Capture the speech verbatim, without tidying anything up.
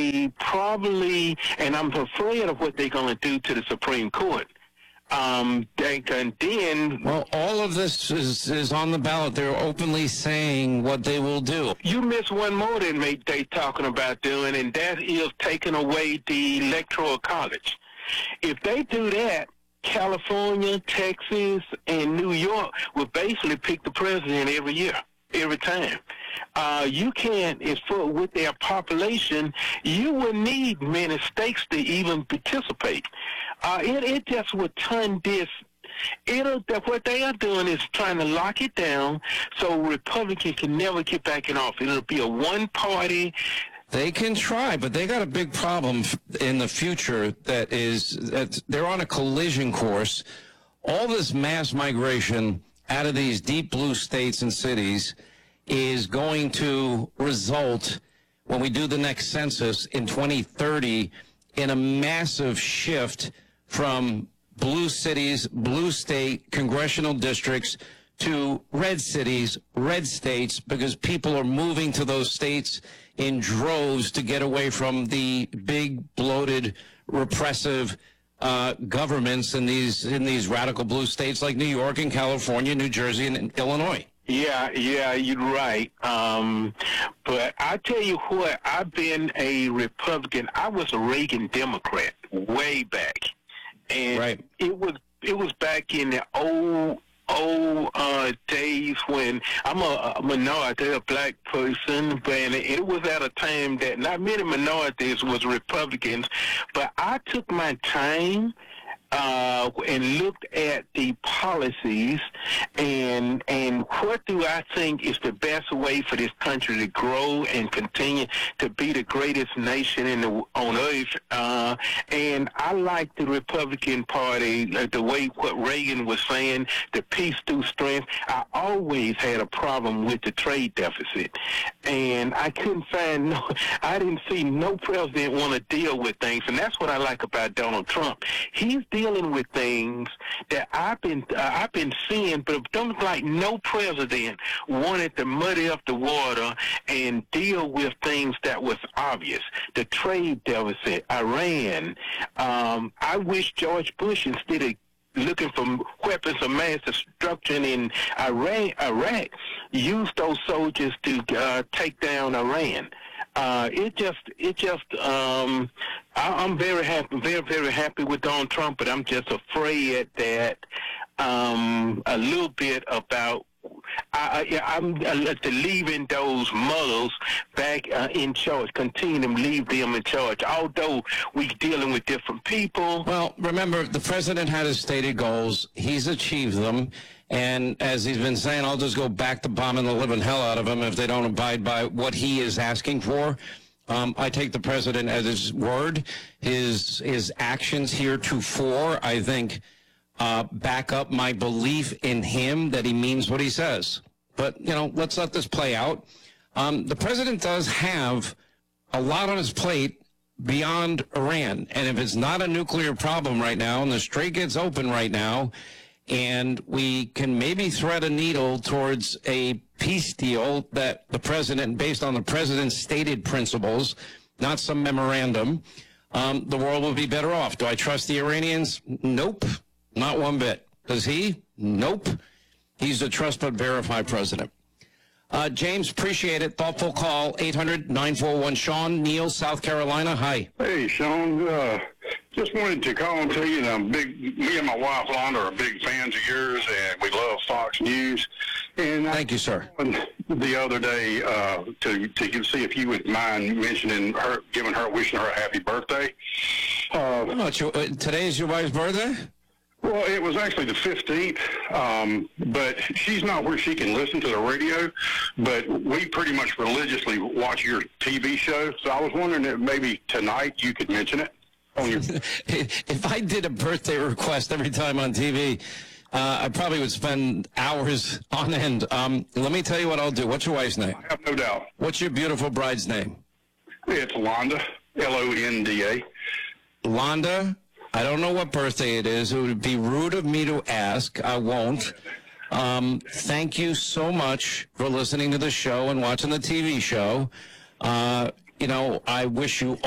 they probably, and I'm afraid of what they're going to do to the Supreme Court. Um, they can then... Well, all of this is, is on the ballot. They're openly saying what they will do. You miss one more that may, they talking about doing, and that is taking away the Electoral College. If they do that, California, Texas, and New York will basically pick the president every year, every time. Uh, you can't, as for with their population, you would need many states to even participate. Uh, it, it just would turn this, it'll, what they are doing is trying to lock it down so Republicans can never get back in office. It'll be a one-party. They can try, but they got a big problem in the future that is that they're on a collision course. All this mass migration out of these deep blue states and cities is going to result, when we do the next census in twenty thirty, in a massive shift from blue cities, blue state, congressional districts to red cities, red states, because people are moving to those states in droves to get away from the big, bloated, repressive uh, governments in these in these radical blue states like New York and California, New Jersey, and Illinois. Yeah, yeah, you're right. Um, but I tell you what, I've been a Republican. I was a Reagan Democrat way back, and right. it was it was back in the old old uh, days when I'm a, a minority, a black person, but it was at a time that not many minorities was Republicans. But I took my time uh, and looked at the policies and and what do I think is the best way for this country to grow and continue to be the greatest nation in the, on earth. Uh, and I like the Republican Party, like the way what Reagan was saying, the peace through strength. I always had a problem with the trade deficit, and I couldn't find no, I didn't see no president want to deal with things, and that's what I like about Donald Trump. He's dealing with things that I've been uh, I've been seeing, but don't like no president wanted to muddy up the water and deal with things that was obvious. The trade deficit, Iran. Um, I wish George Bush, instead of looking for weapons of mass destruction in Iran, Iraq, used those soldiers to uh, take down Iran. Uh, it just, it just, um, I, I'm very happy, very, very happy with Donald Trump, but I'm just afraid that um, a little bit about I, I, I'm uh, to leaving those muddles back uh, in charge, continue to leave them in charge, although we're dealing with different people. Well, remember, the president had his stated goals. He's achieved them. And as he's been saying, I'll just go back to bombing the living hell out of them if they don't abide by what he is asking for. Um, I take the president at his word. His, his actions heretofore, I think, Uh, back up my belief in him that he means what he says. But, you know, let's let this play out. Um, the president does have a lot on his plate beyond Iran. And if it's not a nuclear problem right now, and the strait gets open right now, and we can maybe thread a needle towards a peace deal that the president, based on the president's stated principles, not some memorandum, um, the world will be better off. Do I trust the Iranians? Nope. Not one bit. Does he? Nope. He's a trust but verify president. Uh, James, appreciate it. Thoughtful call. eight hundred nine four one Sean, Neal, South Carolina. Hi. Hey, Sean. Uh, just wanted to call and tell you that I'm big. Me and my wife, Londa, are big fans of yours, and we love Fox News. And Thank I, you, sir. The other day, uh, to to see if you would mind mentioning her, giving her, wishing her a happy birthday. Uh, oh, today is your wife's birthday? Well, it was actually the fifteenth, um, but she's not where she can listen to the radio, but we pretty much religiously watch your T V show, so I was wondering if maybe tonight you could mention it on your... If I did a birthday request every time on T V, uh, I probably would spend hours on end. Um, let me tell you what I'll do. What's your wife's name? I have no doubt. What's your beautiful bride's name? It's Londa, L O N D A. Londa? I don't know what birthday it is. It would be rude of me to ask. I won't. Um, thank you so much for listening to the show and watching the T V show. Uh, you know, I wish you